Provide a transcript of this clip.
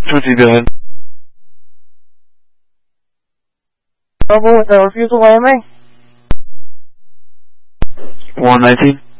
初级表演。 Bravo, refuse to YMA. 119.